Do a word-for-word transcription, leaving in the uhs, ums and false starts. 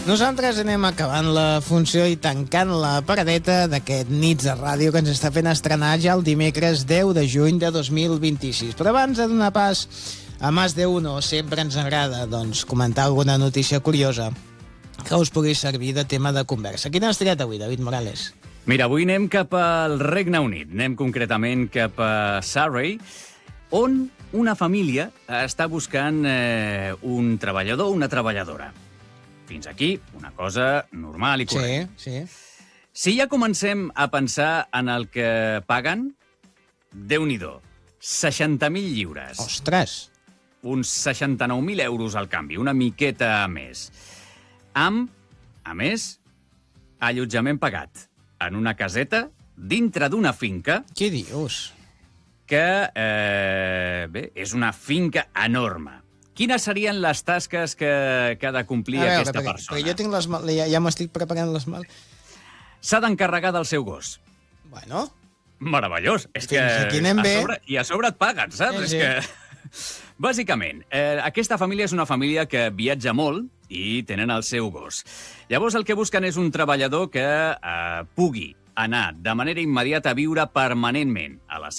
Nosaltres anem acabant la funció i tancant la paradeta d'aquest Nits de Ràdio que ens està fent estrenar ja el dimecres deu de juny de dos mil vint-i-sis. Però abans de donar pas a Más de Uno, sempre ens agrada doncs, comentar alguna notícia curiosa que us pugui servir de tema de conversa. Quina has triat avui, David Morales? Mira, avui anem cap al Regne Unit, anem concretament cap a Surrey, on una família està buscant eh, un treballador o una treballadora. Fins aquí, una cosa normal i correcta. Sí, sí. Si ja comencem a pensar en el que paguen, Déu-n'hi-do, seixanta mil lliures. Ostres! Uns seixanta-nou mil euros al canvi, una miqueta més. Amb, a més, allotjament pagat en una caseta dintre d'una finca. Què dius? Que, eh, bé, és una finca enorme. Quines serien les tasques que, que ha de complir a veure, aquesta perquè, persona? perquè jo tinc les mal... ja, ja m'estic preparant les mal... S'ha d'encarregar del seu gos. Bueno... Meravellós. És que aquí anem a bé. sobre, I a sobre et paguen, saps? Sí, sí. És que... Bàsicament, eh, aquesta família és una família que viatja molt i tenen el seu gos. Llavors el que busquen és un treballador que eh, pugui anar de manera immediata a viure permanentment a la seva